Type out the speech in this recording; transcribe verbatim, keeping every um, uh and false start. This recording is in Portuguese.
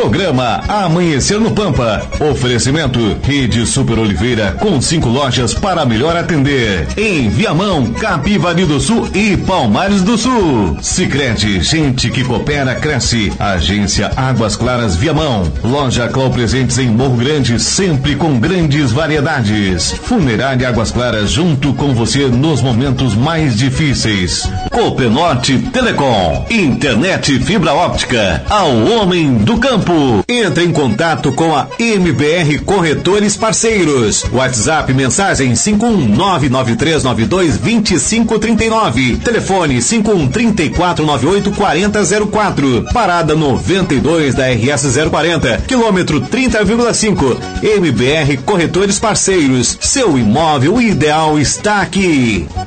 Programa Amanhecer no Pampa. Oferecimento Rede Super Oliveira com cinco lojas para melhor atender. Em Viamão, Capivari do Sul e Palmares do Sul. Sicredi, gente que coopera, cresce. Agência Águas Claras Viamão. Loja Clau Presentes em Morro Grande, sempre com grandes variedades. Funerária Águas Claras, junto com você nos momentos mais difíceis. Copenorte Telecom. Internet fibra óptica ao homem do campo. Entre em contato com a M B R Corretores Parceiros. WhatsApp mensagem cinco um nove nove três nove dois dois cinco três nove. Telefone cinco um três quatro nove oito quatro zero zero quatro. Parada noventa e dois da R S zero quarenta. Quilômetro trinta vírgula cinco. M B R Corretores Parceiros. Seu imóvel ideal está aqui.